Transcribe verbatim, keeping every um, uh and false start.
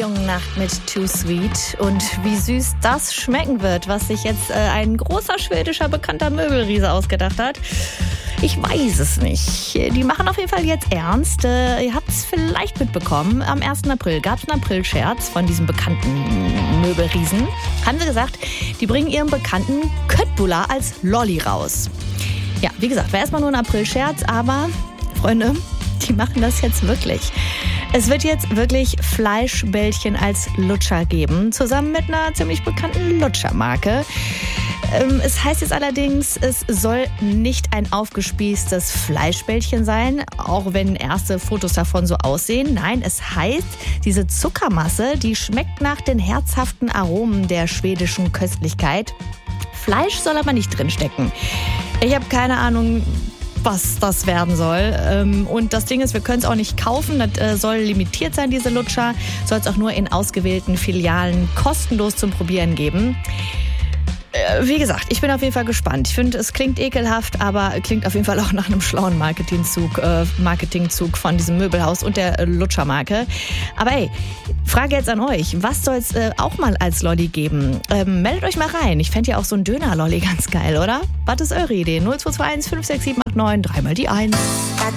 jungen Nacht mit Too Sweet. Und wie süß das schmecken wird, was sich jetzt äh, ein großer schwedischer bekannter Möbelriese ausgedacht hat. Ich weiß es nicht. Die machen auf jeden Fall jetzt ernst. Äh, ihr habt es vielleicht mitbekommen. Am ersten April gab es einen Aprilscherz von diesem bekannten Möbelriesen. Haben sie gesagt, die bringen ihren bekannten Köttbullar als Lolli raus. Ja, wie gesagt, war erstmal nur ein Aprilscherz, aber Freunde, die machen das jetzt wirklich. Es wird jetzt wirklich Fleischbällchen als Lutscher geben, zusammen mit einer ziemlich bekannten Lutschermarke. Ähm, es heißt jetzt allerdings, es soll nicht ein aufgespießtes Fleischbällchen sein, auch wenn erste Fotos davon so aussehen. Nein, es heißt, diese Zuckermasse, die schmeckt nach den herzhaften Aromen der schwedischen Köstlichkeit. Fleisch soll aber nicht drinstecken. Ich habe keine Ahnung, was das werden soll. Und das Ding ist, wir können es auch nicht kaufen. Das soll limitiert sein, diese Lutscher. Soll es auch nur in ausgewählten Filialen kostenlos zum Probieren geben. Wie gesagt, ich bin auf jeden Fall gespannt. Ich finde, es klingt ekelhaft, aber klingt auf jeden Fall auch nach einem schlauen Marketingzug, äh, Marketingzug von diesem Möbelhaus und der äh, Lutschermarke. Aber hey, Frage jetzt an euch. Was soll es äh, auch mal als Lolli geben? Ähm, meldet euch mal rein. Ich fände ja auch so ein Döner-Lolli ganz geil, oder? Was ist eure Idee? null zwei zwei eins fünf sechs sieben acht neun, dreimal die eins.